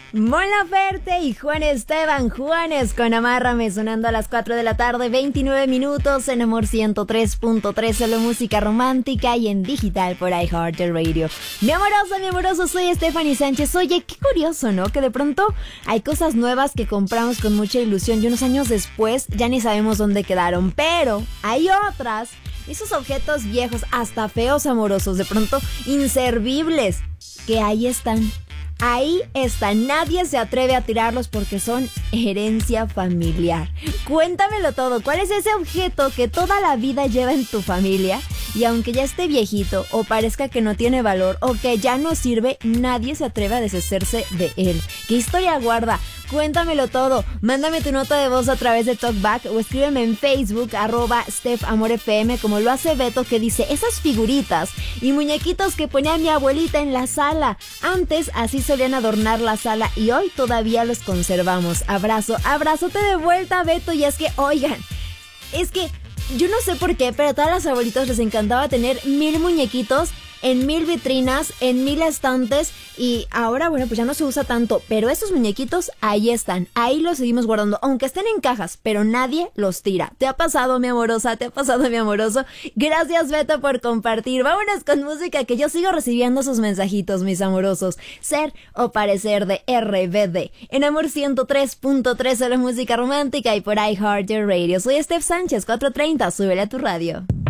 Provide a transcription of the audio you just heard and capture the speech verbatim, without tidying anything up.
Mon Laferte y Juan Esteban Juanes con Amárrame, sonando a las cuatro de la tarde, veintinueve minutos en Amor ciento tres punto tres, solo música romántica y en digital por iHeartRadio. Mi amorosa, mi amoroso, soy Stephanie Sánchez. Oye, qué curioso, ¿no? Que de pronto hay cosas nuevas que compramos con mucha ilusión y unos años después ya ni sabemos dónde quedaron, pero hay otras, esos objetos viejos, hasta feos, amorosos, de pronto inservibles, que ahí están. Ahí está, nadie se atreve a tirarlos porque son herencia familiar. Cuéntamelo todo, ¿cuál es ese objeto que toda la vida lleva en tu familia? Y aunque ya esté viejito o parezca que no tiene valor o que ya no sirve, nadie se atreve a deshacerse de él. ¿Qué historia guarda? Cuéntamelo todo. Mándame tu nota de voz a través de TalkBack o escríbeme en Facebook, arroba StephAmorFM, como lo hace Beto, que dice: esas figuritas y muñequitos que ponía mi abuelita en la sala. Antes así solían adornar la sala y hoy todavía los conservamos. Abrazo, abrazote de vuelta, Beto. Y es que, oigan, es que yo no sé por qué, pero a todas las abuelitas les encantaba tener mil muñequitos en mil vitrinas, en mil estantes, y ahora, bueno, pues ya no se usa tanto, pero esos muñequitos ahí están, ahí los seguimos guardando, aunque estén en cajas, pero nadie los tira. ¿Te ha pasado, mi amorosa? ¿Te ha pasado, mi amoroso? Gracias, Beto, por compartir. Vámonos con música, que yo sigo recibiendo sus mensajitos, mis amorosos. Ser o parecer, de R B D en Amor ciento tres punto tres, solo música romántica y por iHeartRadio. Soy Steph Sánchez, cuatro treinta, súbele a tu radio.